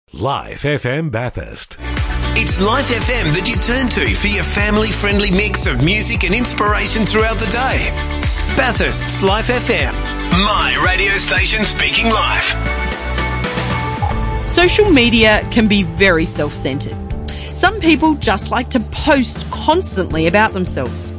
Life FM Bathurst. It's Life FM that you turn to for your family-friendly mix of music and inspiration throughout the day. Bathurst's Life FM, my radio station speaking life. Social media can be very self-centered. Some people just like to post constantly about themselves.